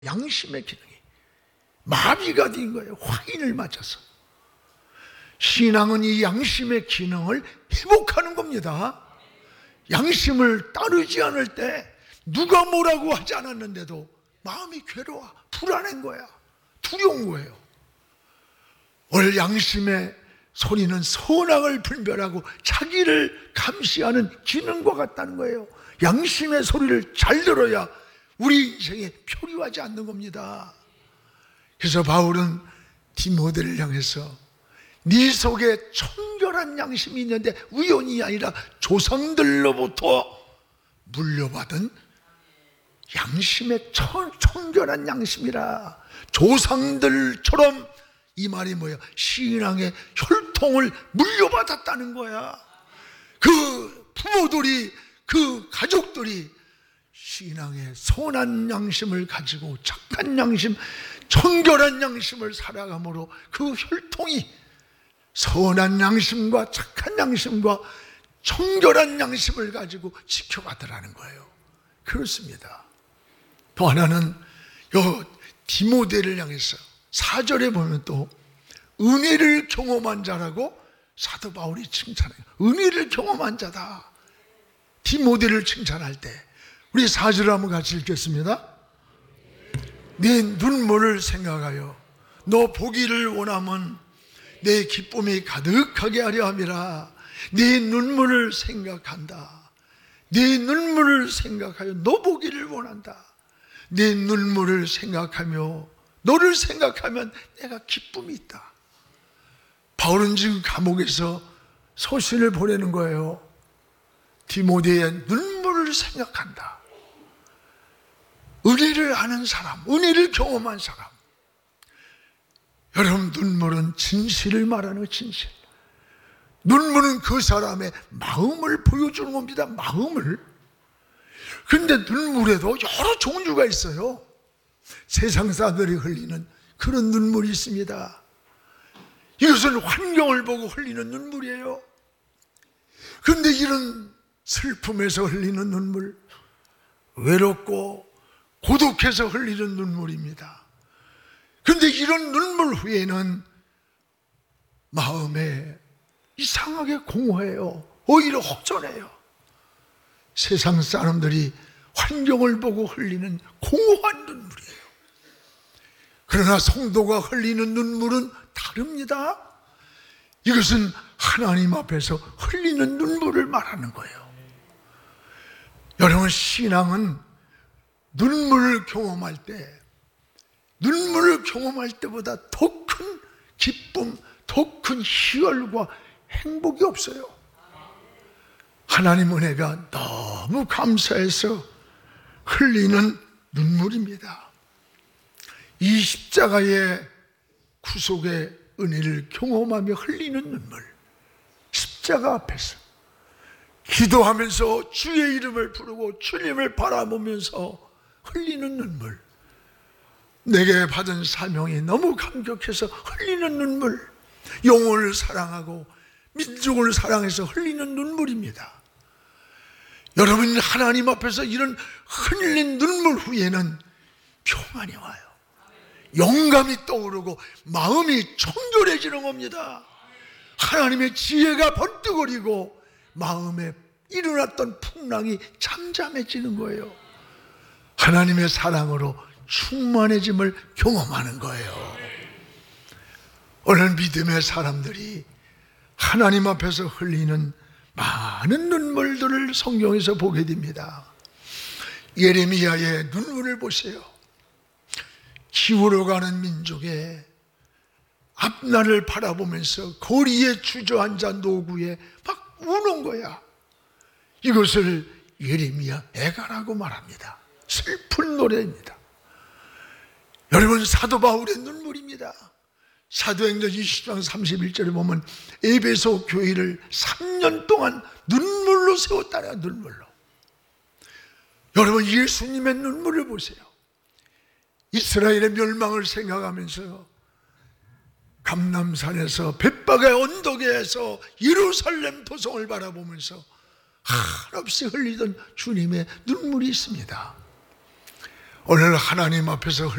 양심의 기능이 마비가 된 거예요. 화인을 맞아서. 신앙은 이 양심의 기능을 회복하는 겁니다. 양심을 따르지 않을 때 누가 뭐라고 하지 않았는데도 마음이 괴로워, 불안한 거야, 두려운 거예요. 오늘 양심의 소리는 선악을 분별하고 자기를 감시하는 기능과 같다는 거예요. 양심의 소리를 잘 들어야 우리 인생에 표류하지 않는 겁니다. 그래서 바울은 디모데를 향해서 네 속에 청결한 양심이 있는데 우연이 아니라 조상들로부터 물려받은 양심의 청결한 양심이라. 조상들처럼, 이 말이 뭐야? 신앙의 혈통을 물려받았다는 거야. 그 부모들이, 그 가족들이 신앙의 선한 양심을 가지고 착한 양심, 청결한 양심을 살아감으로 그 혈통이 선한 양심과 착한 양심과 청결한 양심을 가지고 지켜가더라는 거예요. 그렇습니다. 또 하나는 요 디모데를 향해서 4절에 보면 또 은혜를 경험한 자라고 사도 바울이 칭찬해요. 은혜를 경험한 자다. 디모데를 칭찬할 때 우리 4절을 한번 같이 읽겠습니다. 네 눈물을 생각하여 너 보기를 원하면 내 기쁨이 가득하게 하려 함이라. 네 눈물을 생각한다. 네 눈물을 생각하여 너 보기를 원한다. 네 눈물을 생각하며 너를 생각하면 내가 기쁨이 있다. 바울은 지금 감옥에서 서신을 보내는 거예요. 디모데의 눈물을 생각한다. 은혜를 아는 사람, 은혜를 경험한 사람. 여러분, 눈물은 진실을 말하는 거예요. 진실. 눈물은 그 사람의 마음을 보여주는 겁니다. 마음을. 그런데 눈물에도 여러 종류가 있어요. 세상 사람들이 흘리는 그런 눈물이 있습니다. 이것은 환경을 보고 흘리는 눈물이에요. 그런데 이런 슬픔에서 흘리는 눈물, 외롭고 고독해서 흘리는 눈물입니다. 그런데 이런 눈물 후에는 마음에 이상하게 공허해요. 오히려 허전해요. 세상 사람들이 환경을 보고 흘리는 공허한 눈물이에요. 그러나 성도가 흘리는 눈물은 다릅니다. 이것은 하나님 앞에서 흘리는 눈물을 말하는 거예요. 여러분, 신앙은 눈물을 경험할 때보다 더 큰 기쁨, 더 큰 희열과 행복이 없어요. 하나님 은혜가 너무 감사해서 흘리는 눈물입니다. 이 십자가의 구속의 은혜를 경험하며 흘리는 눈물, 십자가 앞에서 기도하면서 주의 이름을 부르고 주님을 바라보면서 흘리는 눈물, 내게 받은 사명이 너무 감격해서 흘리는 눈물, 영혼을 사랑하고 민족을 사랑해서 흘리는 눈물입니다. 여러분, 하나님 앞에서 이런 흘린 눈물 후에는 평안이 와요. 영감이 떠오르고 마음이 청결해지는 겁니다. 하나님의 지혜가 번뜩거리고 마음에 일어났던 풍랑이 잠잠해지는 거예요. 하나님의 사랑으로 충만해짐을 경험하는 거예요. 오늘 믿음의 사람들이 하나님 앞에서 흘리는 많은 눈물들을 성경에서 보게 됩니다. 예레미야의 눈물을 보세요. 기울어가는 민족의 앞날을 바라보면서 거리에 주저앉아 노구에 막 우는 거야. 이것을 예레미야 애가라고 말합니다. 슬픈 노래입니다. 여러분, 사도 바울의 눈물입니다. 사도행전 20장 31절에 보면 에베소 교회를 3년 동안 눈물로 세웠다네요. 눈물로. 여러분, 예수님의 눈물을 보세요. 이스라엘의 멸망을 생각하면서 감람산에서 벳박의 언덕에서 예루살렘 도성을 바라보면서 한없이 흘리던 주님의 눈물이 있습니다. 오늘 하나님 앞에서